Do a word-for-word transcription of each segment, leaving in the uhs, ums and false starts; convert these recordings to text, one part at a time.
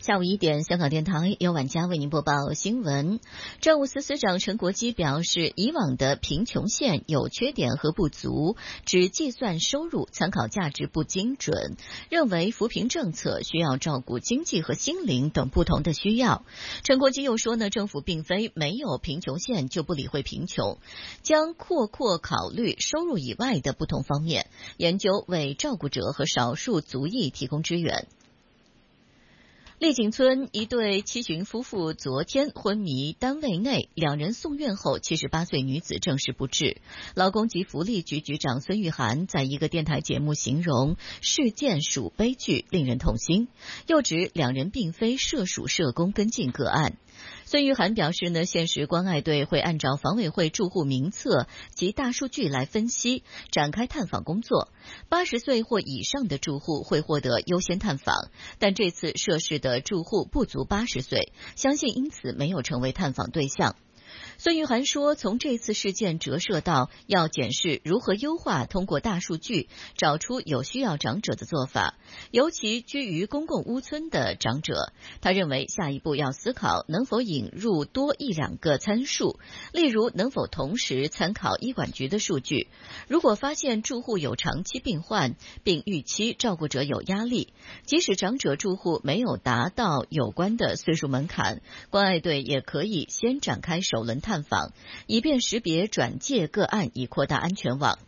下午一点，香港电台由晚佳为您播报新闻。政务司司长陈国基表示，以往的贫穷线有缺点和不足，只计算收入，参考价值不精准，认为扶贫政策需要照顾经济和心灵等不同的需要。陈国基又说呢，政府并非没有贫穷线就不理会贫穷，将扩扩考虑收入以外的不同方面，研究为照顾者和少数族裔提供支援。丽景村一对七旬夫妇昨天昏迷单位内，两人送院后，七十八岁女子证实不治。劳工及福利局局长孙玉菡在一个电台节目形容事件属悲剧，令人痛心，又指两人并非涉属社工跟进个案。孙玉菡表示呢，现时关爱队会按照房委会住户名册及大数据来分析，展开探访工作。八十岁或以上的住户会获得优先探访，但这次涉事的住户不足八十岁，相信因此没有成为探访对象。孙玉菡说，从这次事件折射到要检视如何优化通过大数据找出有需要长者的做法，尤其居于公共屋村的长者。他认为下一步要思考能否引入多一两个参数，例如能否同时参考医管局的数据，如果发现住户有长期病患并预期照顾者有压力，即使长者住户没有达到有关的岁数门槛，关爱队也可以先展开首轮探访，以便识别转介个案，以扩大安全网。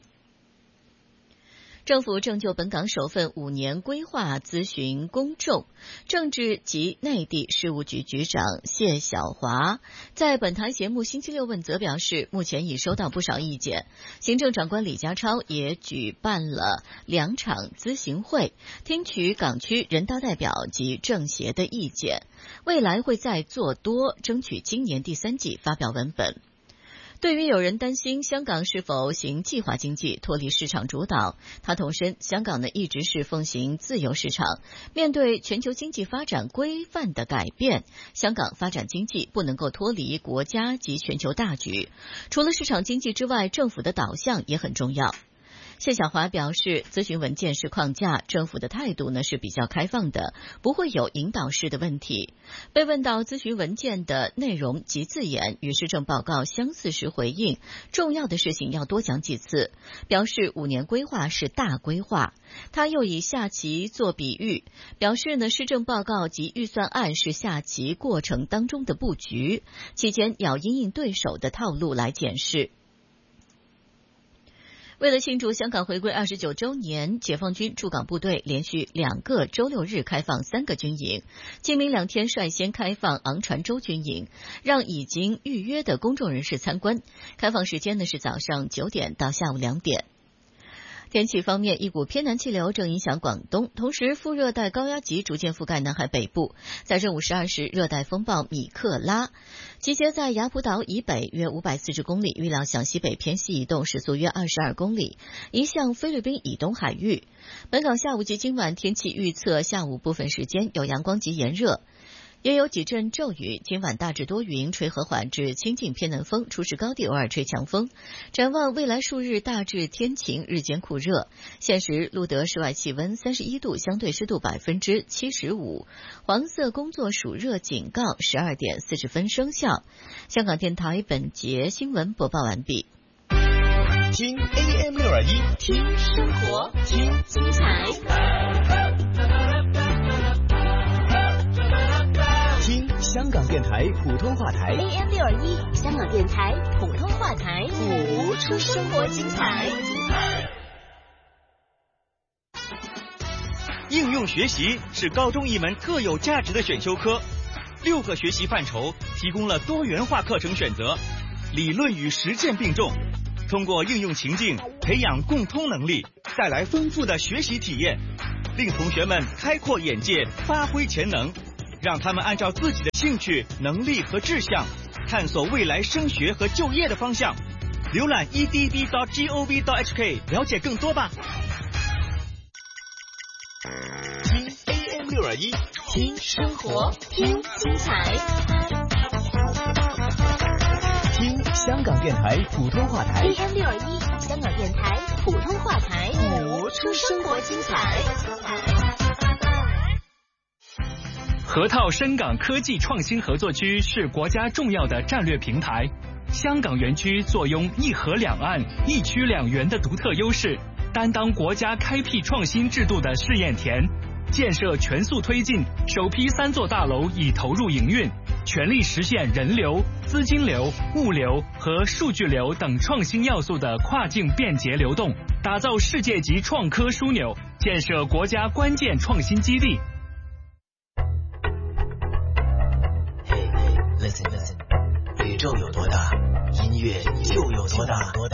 政府正就本港首份五年规划咨询公众。政治及内地事务局局长谢晓华在本台节目星期六问责表示，目前已收到不少意见，行政长官李家超也举办了两场咨询会，听取港区人大代表及政协的意见，未来会再做多，争取今年第三季发表文本。对于有人担心香港是否行计划经济，脱离市场主导，他重申，香港呢一直是奉行自由市场，面对全球经济发展规范的改变，香港发展经济不能够脱离国家及全球大局。除了市场经济之外，政府的导向也很重要。谢晓华表示，咨询文件是框架，政府的态度呢是比较开放的，不会有引导式的问题。被问到咨询文件的内容及字眼与施政报告相似时回应，重要的事情要多讲几次，表示五年规划是大规划。他又以下棋做比喻，表示呢施政报告及预算案是下棋过程当中的布局，期间要因应对手的套路来检视。为了庆祝香港回归二十九周年，解放军驻港部队连续两个周六日开放三个军营，今明两天率先开放昂船洲军营，让已经预约的公众人士参观。开放时间呢是早上九点到下午两点。天气方面，一股偏南气流正影响广东，同时副热带高压脊逐渐覆盖南海北部。在正午十二时，热带风暴米克拉集结在雅浦岛以北约五百四十公里，预料向西北偏西移动，时速约二十二公里，移向菲律宾以东海域。本港下午及今晚天气预测，下午部分时间有阳光及炎热，也有几阵骤雨，今晚大致多云，吹和缓至清劲偏南风，初时高地偶尔吹强风。展望未来数日大致天晴，日间酷热。现时录得室外气温三十一度，相对湿度百分之七十五，黄色工作暑热警告十二点四十分生效。香港电台本节新闻播报完毕。 听 A M 六二一， 听生活，听精彩。 香港电台普通话台 A M 六二一，香港电台普通话台，谱出生活精彩。 应用学习是高中一门特有价值的选修科，六个学习范畴提供了多元化课程选择，理论与实践并重，通过应用情境培养共通能力，带来丰富的学习体验，令同学们开阔眼界，发挥潜能，让他们按照自己的兴趣、能力和志向，探索未来升学和就业的方向。浏览 e d b dot gov dot h k 了解更多吧。 听 A M 六二一， 听生活，听精彩。 听香港电台普通话台 A M 六二一，香港电台普通话台， 谱出生活精彩。 河套深港科技创新合作区是国家重要的战略平台，香港园区坐拥一河两岸、一区两园的独特优势，担当国家开辟创新制度的试验田。建设全速推进，首批三座大楼已投入营运，全力实现人流、资金流、物流和数据流等创新要素的跨境便捷流动，打造世界级创科枢纽，建设国家关键创新基地。 Hey, listen, listen， 宇宙有多大，音乐就有多大。